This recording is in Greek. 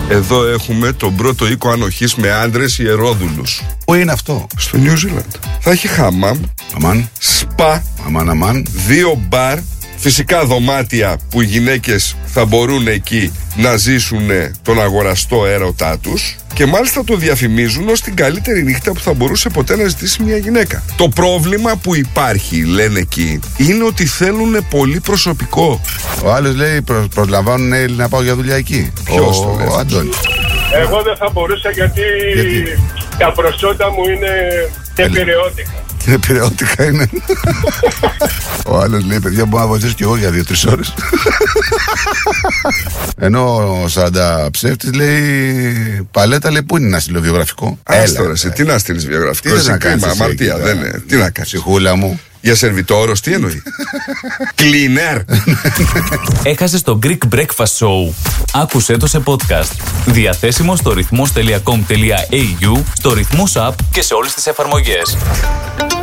Εδώ έχουμε τον πρώτο οίκο ανοχής με άντρες ιερόδουλους. Πού είναι αυτό? Στο New Zealand. Θα έχει χάμαμ, Αμάν. σπα, Αμάν. 2 μπαρ, φυσικά δωμάτια που οι γυναίκες θα μπορούν εκεί να ζήσουν τον αγοραστό έρωτά τους και μάλιστα το διαφημίζουν ως την καλύτερη νύχτα που θα μπορούσε ποτέ να ζητήσει μια γυναίκα. Το πρόβλημα που υπάρχει, λένε εκεί, είναι ότι θέλουν πολύ προσωπικό. Ο άλλος λέει προσλαμβάνουν Έλληνα να πάω για δουλειά εκεί. Ποιος το λέει? Ο Αντώνης. Εγώ δεν θα μπορούσα γιατί τα προσόντα μου είναι επιρρεώτικα. Και επιρρεώτικα είναι. Ο άλλος λέει, παιδιά, μπορώ να βοηθήσω κι εγώ για 2-3 ώρες. Ενώ ο Σανταψεύτης λέει, Παλέτα, λέει, πού είναι να στείλω βιογραφικό? Έλα, τι να στείλεις βιογραφικό? Τι να κάνεις εσύ αμαρτία, εκεί, δεν είναι. Τι να κάνεις? Ψυχούλα μου. Για σερβιτόρος, τι εννοεί? Cleaner. Έχασες το Greek Breakfast Show. Άκουσέ το σε podcast. Διαθέσιμο στο ρυθμός.com.au, στο Ρυθμός app και σε όλες τις εφαρμογές.